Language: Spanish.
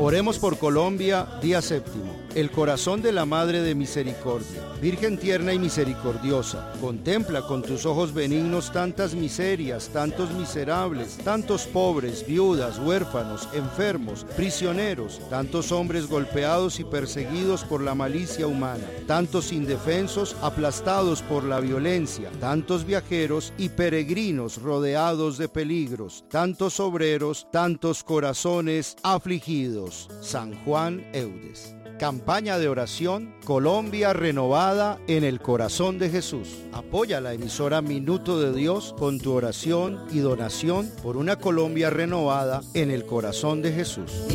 Oremos por Colombia, día séptimo. El corazón de la Madre de Misericordia. Virgen tierna y misericordiosa, contempla con tus ojos benignos tantas miserias, tantos miserables, tantos pobres, viudas, huérfanos, enfermos, prisioneros, tantos hombres golpeados y perseguidos por la malicia humana, tantos indefensos aplastados por la violencia, tantos viajeros y peregrinos rodeados de peligros, tantos obreros, tantos corazones afligidos. San Juan Eudes. Campaña de oración Colombia renovada en el corazón de Jesús. Apoya la emisora Minuto de Dios con tu oración y donación por una Colombia renovada en el corazón de Jesús.